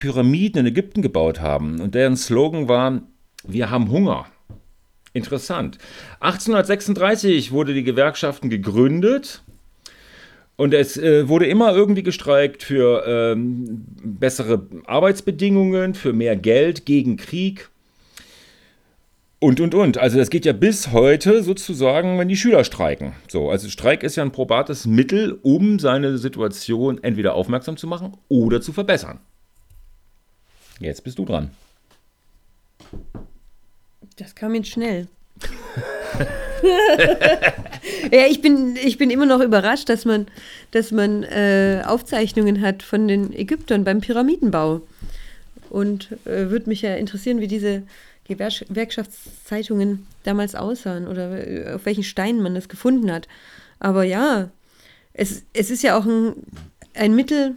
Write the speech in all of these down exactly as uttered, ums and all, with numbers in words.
Pyramiden in Ägypten gebaut haben. Und deren Slogan war, wir haben Hunger. Interessant. achtzehnhundertsechsunddreißig wurde die Gewerkschaften gegründet. Und es äh, wurde immer irgendwie gestreikt für ähm, bessere Arbeitsbedingungen, für mehr Geld, gegen Krieg und, und, und. Also das geht ja bis heute sozusagen, wenn die Schüler streiken. So, also Streik ist ja ein probates Mittel, um seine Situation entweder aufmerksam zu machen oder zu verbessern. Jetzt bist du dran. Das kam jetzt schnell. Ja, ich bin, ich bin immer noch überrascht, dass man, dass man äh, Aufzeichnungen hat von den Ägyptern beim Pyramidenbau. Und äh, würde mich ja interessieren, wie diese Gewerkschaftszeitungen damals aussahen oder äh, auf welchen Steinen man das gefunden hat. Aber ja, es, es ist ja auch ein, ein Mittel,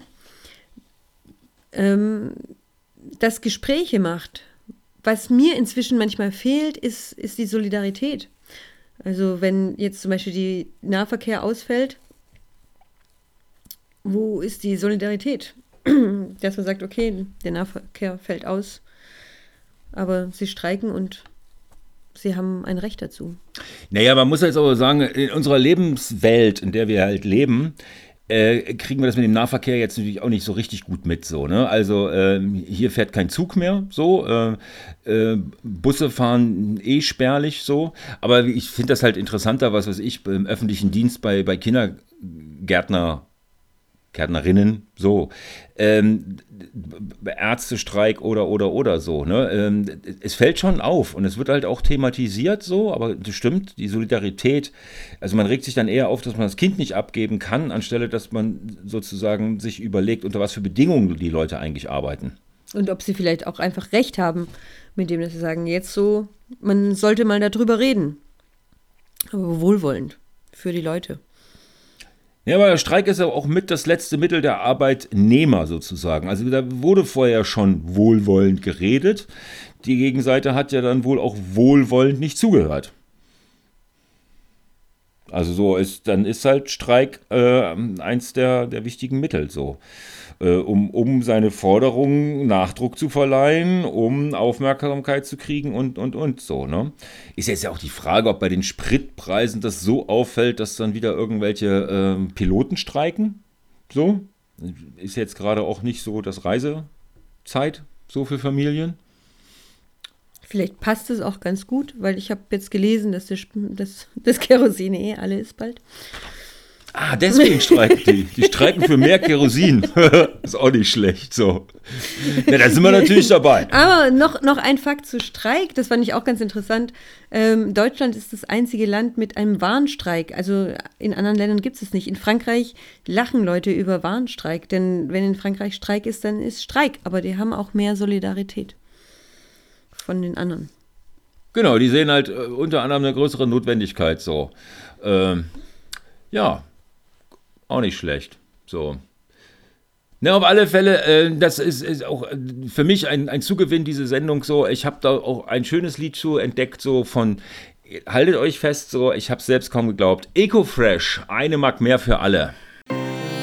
ähm, das Gespräche macht. Was mir inzwischen manchmal fehlt, ist, ist die Solidarität. Also wenn jetzt zum Beispiel die Nahverkehr ausfällt, wo ist die Solidarität? Dass man sagt, okay, der Nahverkehr fällt aus, aber sie streiken und sie haben ein Recht dazu. Naja, man muss jetzt aber sagen, in unserer Lebenswelt, in der wir halt leben, Äh, kriegen wir das mit dem Nahverkehr jetzt natürlich auch nicht so richtig gut mit. So, ne? Also äh, hier fährt kein Zug mehr, so, äh, äh, Busse fahren eh spärlich so, aber ich finde das halt interessanter, was weiß ich, im öffentlichen Dienst bei, bei Kindergärtner, Gärtnerinnen, so, ähm, Ärztestreik oder, oder, oder so, ne? Ähm, es fällt schon auf und es wird halt auch thematisiert so, aber das stimmt, die Solidarität, also man regt sich dann eher auf, dass man das Kind nicht abgeben kann, anstelle, dass man sozusagen sich überlegt, unter was für Bedingungen die Leute eigentlich arbeiten. Und ob sie vielleicht auch einfach recht haben, mit dem, dass sie sagen, jetzt so, man sollte mal darüber reden. Aber wohlwollend für die Leute. Ja, aber der Streik ist ja auch mit das letzte Mittel der Arbeitnehmer sozusagen. Also da wurde vorher schon wohlwollend geredet. Die Gegenseite hat ja dann wohl auch wohlwollend nicht zugehört. Also so ist, dann ist halt Streik äh, eins der, der wichtigen Mittel so. Äh, um, um seine Forderungen Nachdruck zu verleihen, um Aufmerksamkeit zu kriegen und, und, und so, ne? Ist jetzt ja auch die Frage, ob bei den Spritpreisen das so auffällt, dass dann wieder irgendwelche äh, Piloten streiken. So. Ist jetzt gerade auch nicht so das Reisezeit so für Familien. Vielleicht passt es auch ganz gut, weil ich habe jetzt gelesen, dass das, das, das Kerosin eh alle ist bald. Ah, deswegen streiken die. Die streiken für mehr Kerosin. Ist auch nicht schlecht, so. Ja, da sind wir natürlich dabei. Aber noch, noch ein Fakt zu Streik, das fand ich auch ganz interessant. Ähm, Deutschland ist das einzige Land mit einem Warnstreik. Also in anderen Ländern gibt es es nicht. In Frankreich lachen Leute über Warnstreik, denn wenn in Frankreich Streik ist, dann ist Streik. Aber die haben auch mehr Solidarität von den anderen. Genau, die sehen halt äh, unter anderem eine größere Notwendigkeit, so. Ähm, ja. Auch nicht schlecht. So. Na, auf alle Fälle, äh, das ist, ist auch für mich ein, ein Zugewinn, diese Sendung so. Ich habe da auch ein schönes Lied zu entdeckt, so von, haltet euch fest, so, ich habe es selbst kaum geglaubt. Ecofresh, eine Mark mehr für alle.